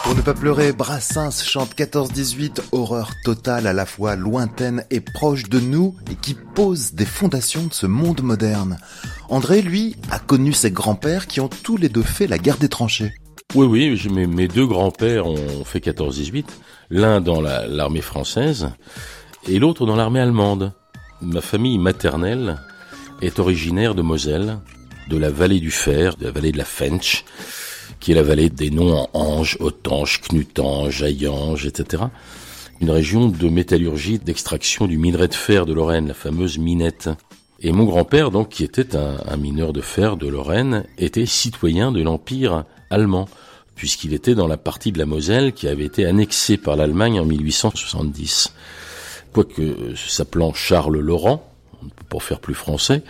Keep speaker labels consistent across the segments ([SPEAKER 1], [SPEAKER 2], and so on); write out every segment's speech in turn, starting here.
[SPEAKER 1] Pour ne pas pleurer, Brassens chante 14-18, horreur totale à la fois lointaine et proche de nous et qui pose des fondations de ce monde moderne. André, lui, a connu ses grands-pères qui ont tous les deux fait la guerre des tranchées.
[SPEAKER 2] Oui, mes deux grands-pères ont fait 14-18, l'un dans l'armée française et l'autre dans l'armée allemande. Ma famille maternelle est originaire de Moselle, de la vallée du Fer, de la vallée de la Fensch, qui est la vallée des noms en Ange, Autange, Knutange, Jaillange, etc. Une région de métallurgie, d'extraction du minerai de fer de Lorraine, la fameuse minette. Et mon grand-père, donc, qui était un mineur de fer de Lorraine, était citoyen de l'Empire allemand, puisqu'il était dans la partie de la Moselle qui avait été annexée par l'Allemagne en 1870. Quoique s'appelant Charles Laurent, pour faire plus français,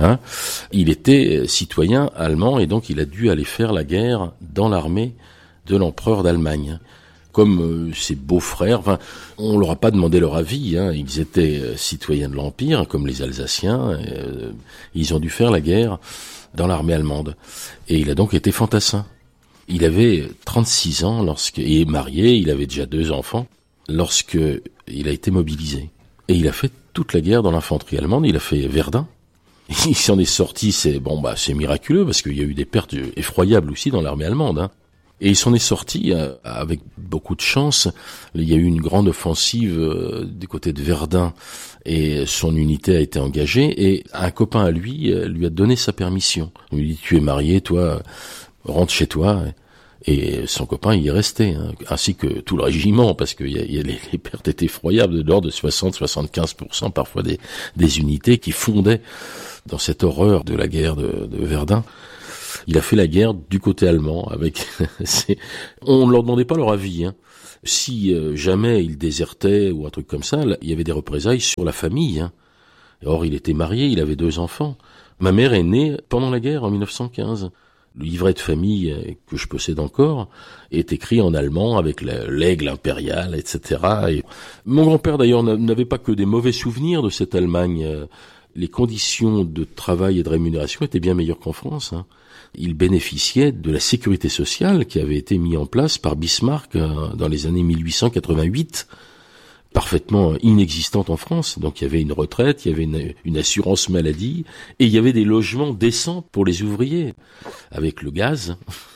[SPEAKER 2] il était citoyen allemand et donc il a dû aller faire la guerre dans l'armée de l'empereur d'Allemagne. Comme ses beaux-frères, on leur a pas demandé leur avis, ils étaient citoyens de l'Empire, comme les Alsaciens, ils ont dû faire la guerre dans l'armée allemande. Et il a donc été fantassin. Il avait 36 ans il est marié, il avait déjà 2 enfants, lorsque il a été mobilisé. Et il a fait toute la guerre dans l'infanterie allemande, il a fait Verdun. Il s'en est sorti, c'est miraculeux, parce qu'il y a eu des pertes effroyables aussi dans l'armée allemande, Et il s'en est sorti avec beaucoup de chance. Il y a eu une grande offensive du côté de Verdun, et son unité a été engagée, et un copain à lui a donné sa permission. Il lui dit, tu es marié, toi, rentre chez toi. Et son copain y est resté, ainsi que tout le régiment, parce que les pertes étaient effroyables, de l'ordre de 60-75% parfois des unités qui fondaient dans cette horreur de la guerre de Verdun. Il a fait la guerre du côté allemand avec on ne leur demandait pas leur avis, Si jamais il désertait ou un truc comme ça, il y avait des représailles sur la famille, Or il était marié, il avait 2 enfants. Ma mère est née pendant la guerre en 1915. Le livret de famille que je possède encore est écrit en allemand avec l'aigle impérial, etc. Et mon grand-père d'ailleurs n'avait pas que des mauvais souvenirs de cette Allemagne. Les conditions de travail et de rémunération étaient bien meilleures qu'en France. Il bénéficiait de la sécurité sociale qui avait été mise en place par Bismarck dans les années 1888. Parfaitement inexistante en France. Donc il y avait une retraite, il y avait une assurance maladie, et il y avait des logements décents pour les ouvriers, avec le gaz.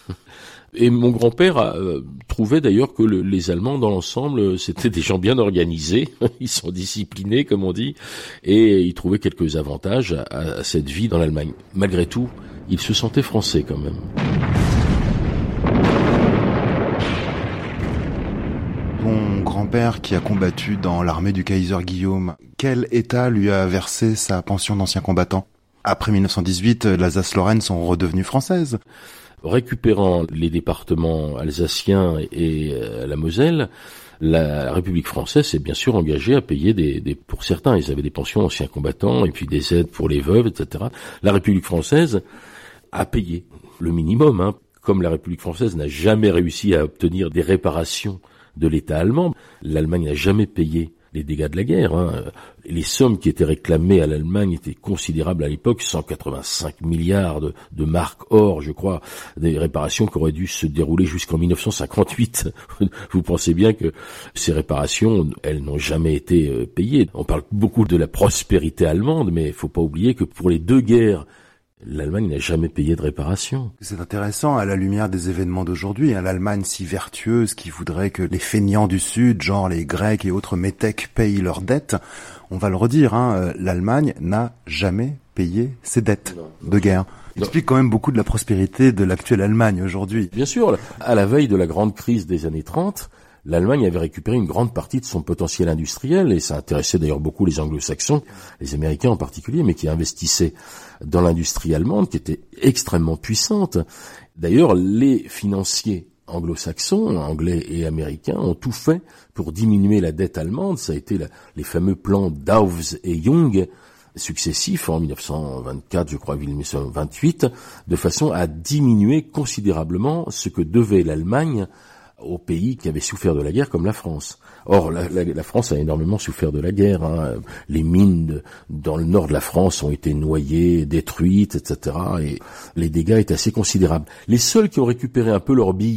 [SPEAKER 2] Et mon grand-père trouvait d'ailleurs que les Allemands, dans l'ensemble, c'était des gens bien organisés, ils sont disciplinés, comme on dit, et il trouvait quelques avantages à cette vie dans l'Allemagne. Malgré tout, il se sentait français quand même.
[SPEAKER 1] Ton grand-père qui a combattu dans l'armée du Kaiser Guillaume, quel État lui a versé sa pension d'ancien combattant ? Après 1918, l'Alsace-Lorraine sont redevenues françaises.
[SPEAKER 2] Récupérant les départements alsaciens et la Moselle, la République française s'est bien sûr engagée à payer pour certains, ils avaient des pensions anciens combattants et puis des aides pour les veuves, etc. La République française a payé le minimum, Comme la République française n'a jamais réussi à obtenir des réparations de l'État allemand, l'Allemagne n'a jamais payé les dégâts de la guerre. Les sommes qui étaient réclamées à l'Allemagne étaient considérables à l'époque, 185 milliards de marques or, je crois, des réparations qui auraient dû se dérouler jusqu'en 1958. Vous pensez bien que ces réparations, elles n'ont jamais été payées. On parle beaucoup de la prospérité allemande, mais il faut pas oublier que pour les 2 guerres, l'Allemagne n'a jamais payé de réparation.
[SPEAKER 1] C'est intéressant à la lumière des événements d'aujourd'hui, l'Allemagne si vertueuse qui voudrait que les feignants du Sud, genre les Grecs et autres métèques, payent leurs dettes. On va le redire, l'Allemagne n'a jamais payé ses dettes de guerre. Il explique quand même beaucoup de la prospérité de l'actuelle Allemagne aujourd'hui.
[SPEAKER 2] Bien sûr, à la veille de la grande crise des années 30, l'Allemagne avait récupéré une grande partie de son potentiel industriel, et ça intéressait d'ailleurs beaucoup les anglo-saxons, les Américains en particulier, mais qui investissaient dans l'industrie allemande, qui était extrêmement puissante. D'ailleurs, les financiers anglo-saxons, anglais et américains, ont tout fait pour diminuer la dette allemande. Ça a été les fameux plans Dawes et Young, successifs en 1924, je crois, 1928, de façon à diminuer considérablement ce que devait l'Allemagne aux pays qui avaient souffert de la guerre, comme la France. Or, la France a énormément souffert de la guerre. Les mines dans le nord de la France ont été noyées, détruites, etc. Et les dégâts étaient assez considérables. Les seuls qui ont récupéré un peu leurs billes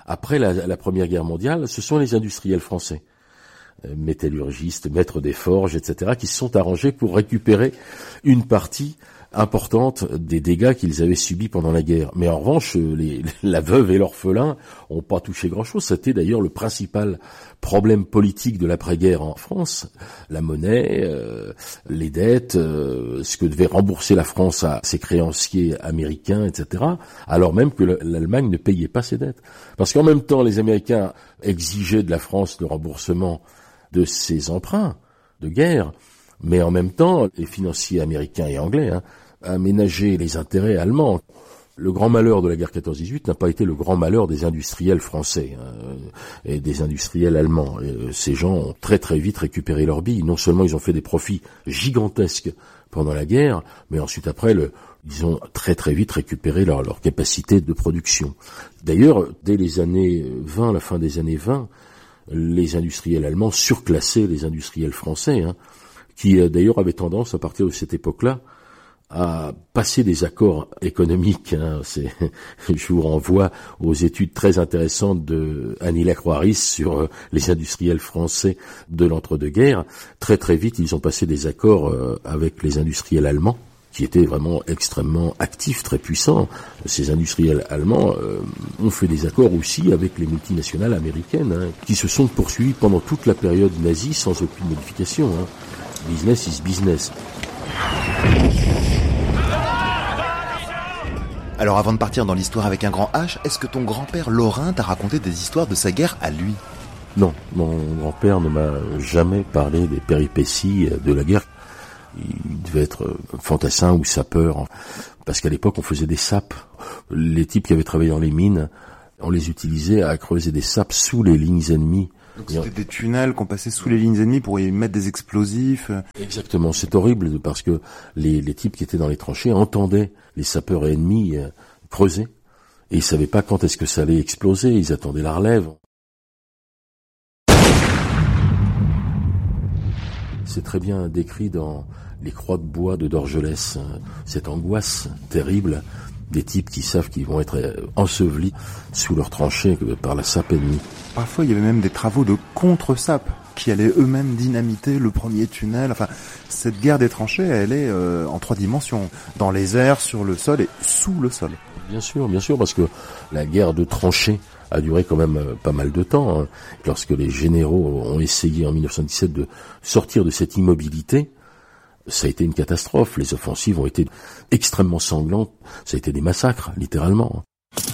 [SPEAKER 2] après la Première Guerre mondiale, ce sont les industriels français, métallurgistes, maîtres des forges, etc., qui se sont arrangés pour récupérer une partie importante des dégâts qu'ils avaient subis pendant la guerre. Mais en revanche, la veuve et l'orphelin ont pas touché grand-chose. C'était d'ailleurs le principal problème politique de l'après-guerre en France. La monnaie, les dettes, ce que devait rembourser la France à ses créanciers américains, etc. Alors même que l'Allemagne ne payait pas ses dettes. Parce qu'en même temps, les Américains exigeaient de la France le remboursement de ses emprunts de guerre, mais en même temps, les financiers américains et anglais aménageaient les intérêts allemands. Le grand malheur de la guerre 14-18 n'a pas été le grand malheur des industriels français et des industriels allemands. Et ces gens ont très très vite récupéré leurs billes. Non seulement ils ont fait des profits gigantesques pendant la guerre, mais ensuite après, ils ont très très vite récupéré leur capacité de production. D'ailleurs, dès les années 20, la fin des années 20, les industriels allemands surclassaient les industriels français, qui d'ailleurs avaient tendance, à partir de cette époque-là, à passer des accords économiques. Je vous renvoie aux études très intéressantes de Annie Lacroix-Riss sur les industriels français de l'entre-deux-guerres. Très très vite, ils ont passé des accords avec les industriels allemands, qui étaient vraiment extrêmement actifs, très puissants. Ces industriels allemands ont fait des accords aussi avec les multinationales américaines, qui se sont poursuivis pendant toute la période nazie sans aucune modification. Business is business.
[SPEAKER 1] Alors avant de partir dans l'histoire avec un grand H, est-ce que ton grand-père Lorrain t'a raconté des histoires de sa guerre à lui ?
[SPEAKER 2] Non, mon grand-père ne m'a jamais parlé des péripéties de la guerre. Il devait être fantassin ou sapeur, parce qu'à l'époque on faisait des sapes. Les types qui avaient travaillé dans les mines, on les utilisait à creuser des sapes sous les lignes ennemies.
[SPEAKER 1] Donc c'était des tunnels qu'on passait sous les lignes ennemies pour y mettre des explosifs.
[SPEAKER 2] Exactement, c'est horrible parce que les types qui étaient dans les tranchées entendaient les sapeurs ennemis creuser et ils savaient pas quand est-ce que ça allait exploser, ils attendaient la relève. C'est très bien décrit dans les croix de bois de Dorgelès, cette angoisse terrible des types qui savent qu'ils vont être ensevelis sous leurs tranchées par la sape ennemie.
[SPEAKER 1] Parfois, il y avait même des travaux de contre-sape qui allaient eux-mêmes dynamiter le premier tunnel. Enfin, cette guerre des tranchées, elle est en 3 dimensions. Dans les airs, sur le sol et sous le sol.
[SPEAKER 2] Bien sûr, parce que la guerre de tranchées a duré quand même pas mal de temps. Lorsque les généraux ont essayé en 1917 de sortir de cette immobilité, ça a été une catastrophe. Les offensives ont été extrêmement sanglantes. Ça a été des massacres, littéralement.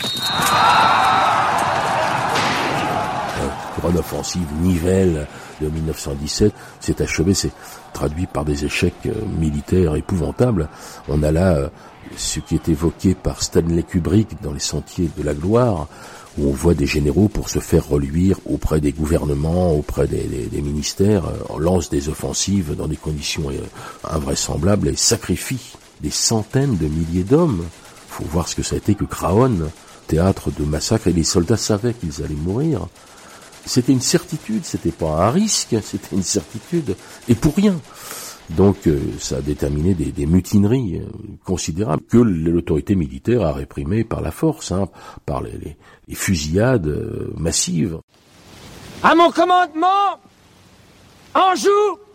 [SPEAKER 2] La grande offensive Nivelle de 1917 s'est achevée, c'est traduit par des échecs militaires épouvantables. On a là ce qui est évoqué par Stanley Kubrick dans Les Sentiers de la Gloire, où on voit des généraux pour se faire reluire auprès des gouvernements, auprès des ministères, lancent des offensives dans des conditions invraisemblables et sacrifient des centaines de milliers d'hommes. Faut voir ce que ça a été que Craonne, théâtre de massacre, et les soldats savaient qu'ils allaient mourir. C'était une certitude, c'était pas un risque, c'était une certitude, et pour rien. Donc ça a déterminé des mutineries considérables que l'autorité militaire a réprimées par la force, par les fusillades massives.
[SPEAKER 3] À mon commandement, Anjou